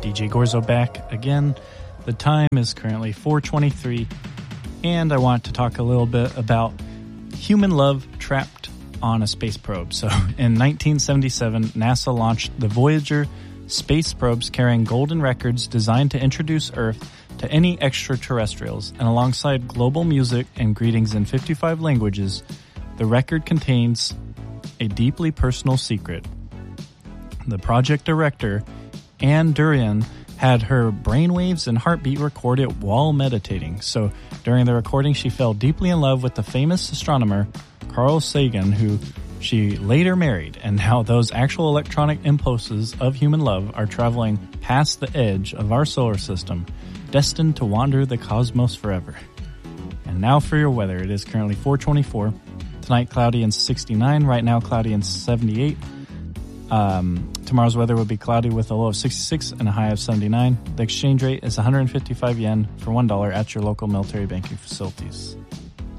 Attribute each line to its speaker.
Speaker 1: DJ Gorzo back again. The time is currently 4:23, and I want to talk a little bit about human love trapped on a space probe. So in 1977, NASA launched the Voyager space probes carrying golden records designed to introduce Earth to any extraterrestrials, and alongside global music and greetings in 55 languages, the record contains a deeply personal secret. The project director, Anne Durian, had her brainwaves and heartbeat recorded while meditating. So during the recording, she fell deeply in love with the famous astronomer Carl Sagan, who she later married, and now those actual electronic impulses of human love are traveling past the edge of our solar system, destined to wander the cosmos forever. And now for your weather. It is currently 4:24. Tonight cloudy and 69. Right now cloudy and 78. Tomorrow's weather will be cloudy with a low of 66 and a high of 79. The exchange rate is 155 yen for $1 at your local military banking facilities.